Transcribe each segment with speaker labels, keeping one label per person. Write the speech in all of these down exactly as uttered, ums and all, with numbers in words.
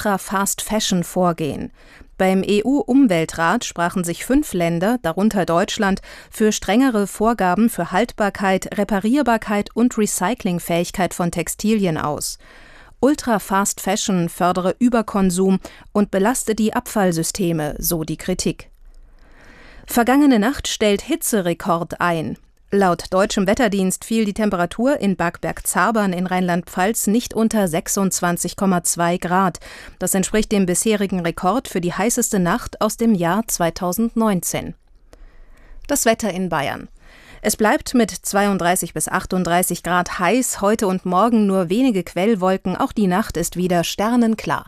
Speaker 1: Ultra-Fast-Fashion vorgehen. Beim E U-Umweltrat sprachen sich fünf Länder, darunter Deutschland, für strengere Vorgaben für Haltbarkeit, Reparierbarkeit und Recyclingfähigkeit von Textilien aus. Ultra-Fast-Fashion fördere Überkonsum und belaste die Abfallsysteme, so die Kritik. Vergangene Nacht stellt Hitzerekord ein. Laut deutschem Wetterdienst fiel die Temperatur in Bagberg-Zabern in Rheinland-Pfalz nicht unter sechsundzwanzig Komma zwei Grad. Das entspricht dem bisherigen Rekord für die heißeste Nacht aus dem Jahr zweitausendneunzehn. Das Wetter in Bayern. Es bleibt mit zweiunddreißig bis achtunddreißig Grad heiß, heute und morgen nur wenige Quellwolken, auch die Nacht ist wieder sternenklar.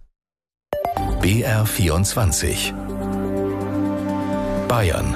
Speaker 2: B R vierundzwanzig Bayern.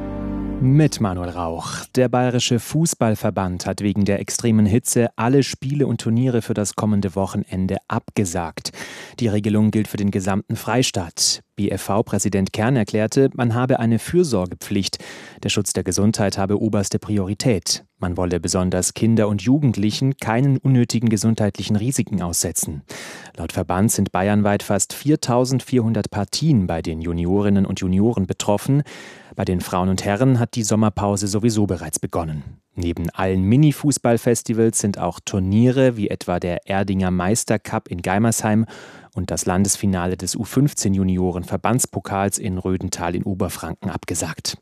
Speaker 3: Mit Manuel Rauch. Der Bayerische Fußballverband hat wegen der extremen Hitze alle Spiele und Turniere für das kommende Wochenende abgesagt. Die Regelung gilt für den gesamten Freistaat. B F V-Präsident Kern erklärte, man habe eine Fürsorgepflicht. Der Schutz der Gesundheit habe oberste Priorität. Man wolle besonders Kinder und Jugendlichen keinen unnötigen gesundheitlichen Risiken aussetzen. Laut Verband sind bayernweit fast viertausendvierhundert Partien bei den Juniorinnen und Junioren betroffen. Bei den Frauen und Herren hat die Sommerpause sowieso bereits begonnen. Neben allen Mini-Fußballfestivals sind auch Turniere wie etwa der Erdinger Meistercup in Geimersheim und das Landesfinale des U fünfzehn Junioren-Verbandspokals in Rödental in Oberfranken abgesagt.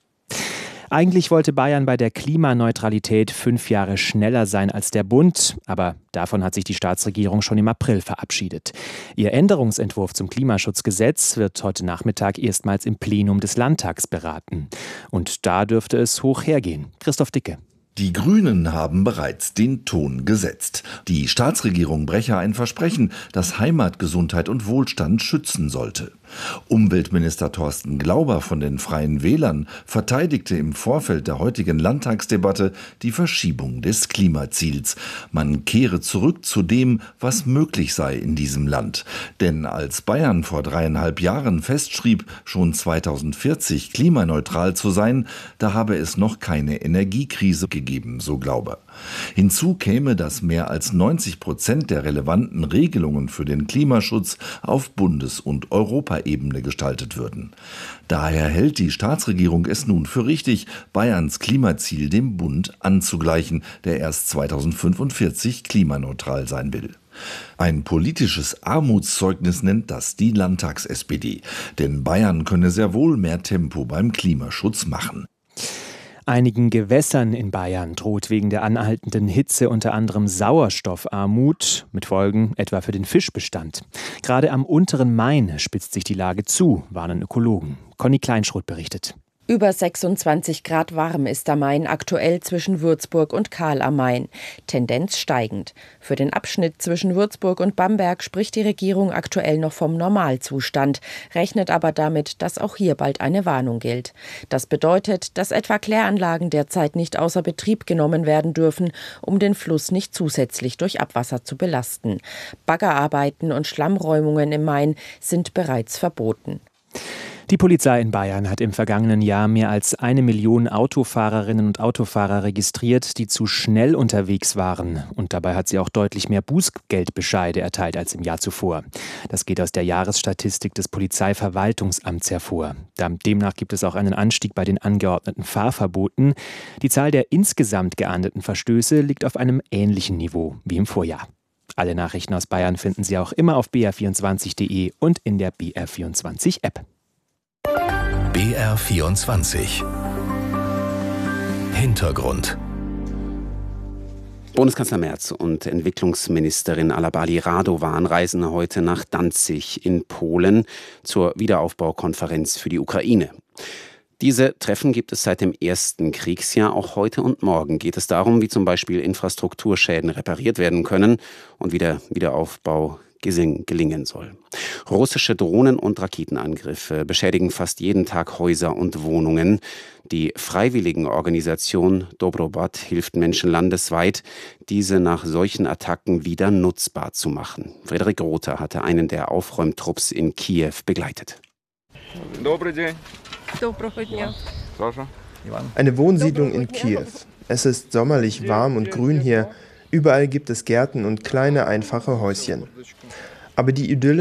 Speaker 3: Eigentlich wollte Bayern bei der Klimaneutralität fünf Jahre schneller sein als der Bund, aber davon hat sich die Staatsregierung schon im April verabschiedet. Ihr Änderungsentwurf zum Klimaschutzgesetz wird heute Nachmittag erstmals im Plenum des Landtags beraten. Und da dürfte es hoch hergehen. Christoph Dicke.
Speaker 4: Die Grünen haben bereits den Ton gesetzt. Die Staatsregierung breche ein Versprechen, das Heimat, Gesundheit und Wohlstand schützen sollte. Umweltminister Thorsten Glauber von den Freien Wählern verteidigte im Vorfeld der heutigen Landtagsdebatte die Verschiebung des Klimaziels. Man kehre zurück zu dem, was möglich sei in diesem Land. Denn als Bayern vor dreieinhalb Jahren festschrieb, schon zweitausendvierzig klimaneutral zu sein, da habe es noch keine Energiekrise gegeben, so Glauber. Hinzu käme, dass mehr als neunzig Prozent der relevanten Regelungen für den Klimaschutz auf Bundes- und Europaebene gestaltet würden. Daher hält die Staatsregierung es nun für richtig, Bayerns Klimaziel dem Bund anzugleichen, der erst zweitausendfünfundvierzig klimaneutral sein will. Ein politisches Armutszeugnis nennt das die Landtags-S P D. Denn Bayern könne sehr wohl mehr Tempo beim Klimaschutz machen.
Speaker 3: Einigen Gewässern in Bayern droht wegen der anhaltenden Hitze unter anderem Sauerstoffarmut, mit Folgen etwa für den Fischbestand. Gerade am unteren Main spitzt sich die Lage zu, warnen Ökologen. Conny Kleinschroth berichtet.
Speaker 5: Über sechsundzwanzig Grad warm ist der Main aktuell zwischen Würzburg und Kahl am Main. Tendenz steigend. Für den Abschnitt zwischen Würzburg und Bamberg spricht die Regierung aktuell noch vom Normalzustand, rechnet aber damit, dass auch hier bald eine Warnung gilt. Das bedeutet, dass etwa Kläranlagen derzeit nicht außer Betrieb genommen werden dürfen, um den Fluss nicht zusätzlich durch Abwasser zu belasten. Baggerarbeiten und Schlammräumungen im Main sind bereits verboten.
Speaker 3: Die Polizei in Bayern hat im vergangenen Jahr mehr als eine Million Autofahrerinnen und Autofahrer registriert, die zu schnell unterwegs waren. Und dabei hat sie auch deutlich mehr Bußgeldbescheide erteilt als im Jahr zuvor. Das geht aus der Jahresstatistik des Polizeiverwaltungsamts hervor. Demnach gibt es auch einen Anstieg bei den angeordneten Fahrverboten. Die Zahl der insgesamt geahndeten Verstöße liegt auf einem ähnlichen Niveau wie im Vorjahr. Alle Nachrichten aus Bayern finden Sie auch immer auf b r vierundzwanzig punkt de und in der B R vierundzwanzig App.
Speaker 2: B R vierundzwanzig Hintergrund.
Speaker 6: Bundeskanzler Merz und Entwicklungsministerin Alabali Radovan reisen heute nach Danzig in Polen zur Wiederaufbaukonferenz für die Ukraine. Diese Treffen gibt es seit dem ersten Kriegsjahr. Auch heute und morgen geht es darum, wie zum Beispiel Infrastrukturschäden repariert werden können und wie der Wiederaufbau gelingen soll. Russische Drohnen- und Raketenangriffe beschädigen fast jeden Tag Häuser und Wohnungen. Die Freiwilligenorganisation Dobrobad hilft Menschen landesweit, diese nach solchen Attacken wieder nutzbar zu machen. Frederik Rother hatte einen der Aufräumtrupps in Kiew begleitet.
Speaker 7: Eine Wohnsiedlung in Kiew. Es ist sommerlich warm und grün hier. Überall gibt es Gärten und kleine, einfache Häuschen. Aber die Idylle